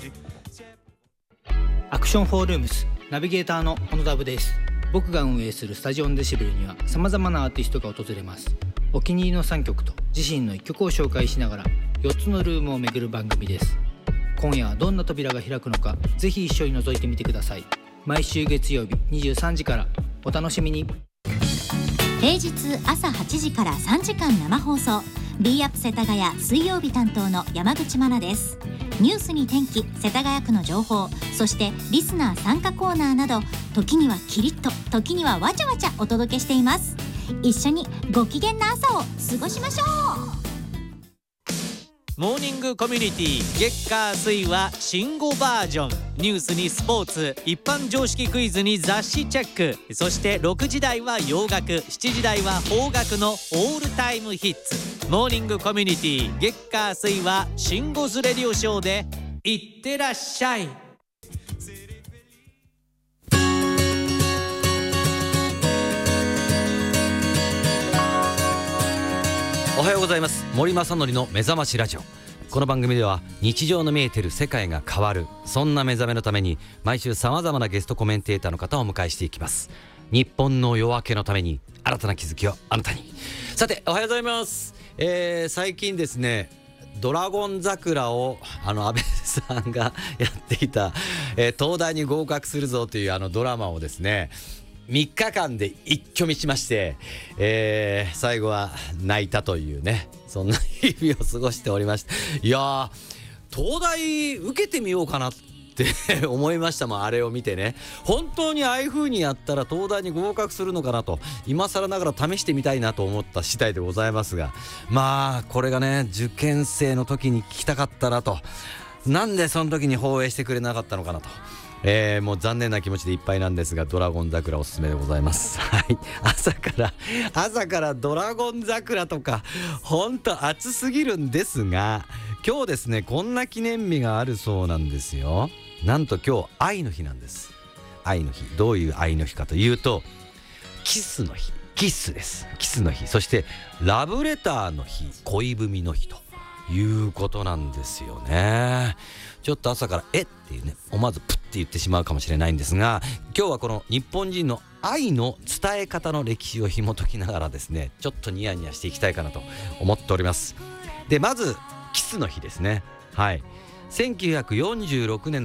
アクションフォールームスナビゲーターの小野田部です。僕が運営するスタジオンデシベルには様々なアーティストが訪れます。お気に入りの3曲と自身の1曲を紹介しながら4つのルームを巡る番組です。今夜はどんな扉が開くのか、ぜひ一緒に覗いてみてください。毎週月曜日23時からお楽しみに。 平日朝8時から3時間生放送 B アップ世田谷水曜日担当の山口真奈です。ニュースに天気、世田谷区の情報、そしてリスナー参加コーナーなど、時にはキリッと時にはわちゃわちゃお届けしています。一緒にご機嫌な朝を過ごしましょう。 モーニングコミュニティ月火水は新語バージョン。ニュースにスポーツ、一般常識クイズに雑誌チェック、そして6時台は洋楽、7時台は邦楽のオールタイムヒッツ。モーニングコミュニティ月火水は新語ズレディオショーでいってらっしゃい。 おはようございます。森正則の目覚ましラジオ。この番組では日常の見えている世界が変わる、そんな目覚めのために毎週さまざまなゲストコメンテーターの方をお迎えしていきます。日本の夜明けのために新たな気づきをあなたに。さて、おはようございます。最近ですね、ドラゴン桜を安倍さんがやっていた、東大に合格するぞというドラマをですね、3日間で一挙見しまして、最後は泣いたというね、そんな日々を過ごしておりました。いやー、東大受けてみようかなって思いましたもん。あれを見てね、本当にああいう風にやったら東大に合格するのかなと、今更ながら試してみたいなと思った次第でございますが、まあこれがね、受験生の時に聞きたかったなと。なんでその時に放映してくれなかったのかなと、もう残念な気持ちでいっぱいなんですが、ドラゴン桜おすすめでございます。はい、朝からドラゴン桜とか本当暑すぎるんですが、今日ですね、こんな記念日があるそうなんですよ。なんと今日愛の日なんです。愛の日、どういう愛の日かというと、キスの日、キスです。キスの日、そしてラブレターの日、恋文の日ということなんですよね。ちょっと朝からっていうね、思わずプッて言ってしまうかもしれないんですが、今日はこの日本人の愛の伝え方の歴史を紐解きながらですね、ちょっとニヤニヤしていきたいかなと思っております。で、まずキスの日ですね。はい、1946年